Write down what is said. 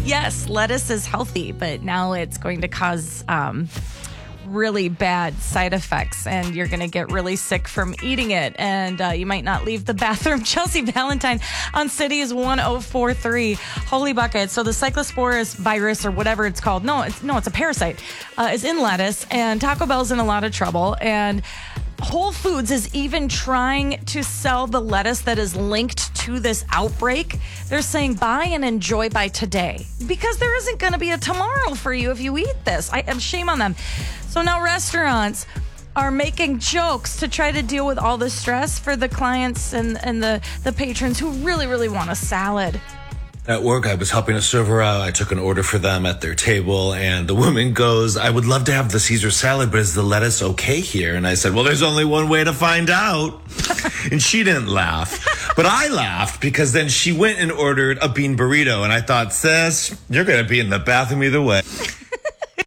Yes, lettuce is healthy, but now it's going to cause really bad side effects, and you're going to get really sick from eating it, and you might not leave the bathroom. Chelsea Valentine on Cities 1043. Holy bucket. So the cyclosporus virus, or whatever it's called, it's a parasite, is in lettuce, and Taco Bell's in a lot of trouble, and Whole Foods is even trying to sell the lettuce that is linked to this outbreak. They're saying buy and enjoy by today, because there isn't going to be a tomorrow for you if you eat this. Shame on them. So now restaurants are making jokes to try to deal with all the stress for the clients and the patrons who really, really want a salad. At work, I was helping a server out. I took an order for them at their table, and the woman goes, I would love to have the Caesar salad, but is the lettuce okay here? And I said, well, there's only one way to find out. And she didn't laugh. But I laughed, because then she went and ordered a bean burrito, and I thought, sis, you're going to be in the bathroom either way.